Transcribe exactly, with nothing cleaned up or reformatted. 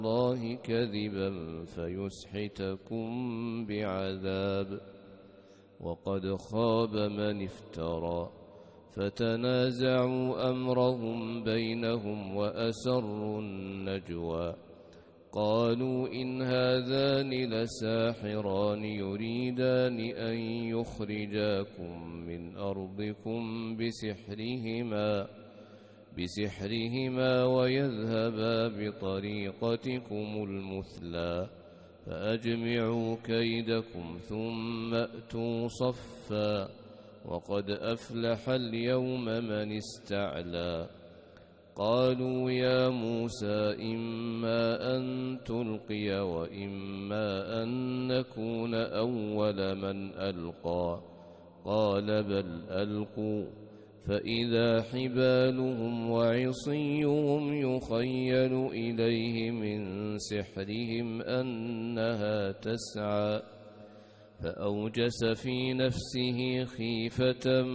الله كذبا فيسحتكم بعذاب وقد خاب من افترى فتنازعوا أمرهم بينهم وأسروا النجوى قالوا إن هذان لساحران يريدان أن يخرجاكم من أرضكم بسحرهما بسحرهما ويذهبا بطريقتكم المثلى فأجمعوا كيدكم ثم أتوا صفا وقد أفلح اليوم من استعلى قالوا يا موسى إما أن تلقي وإما أن نكون أول من ألقى قال بل ألقوا فإذا حبالهم وعصيهم يخيل إليه من سحرهم أنها تسعى فأوجس في نفسه خيفة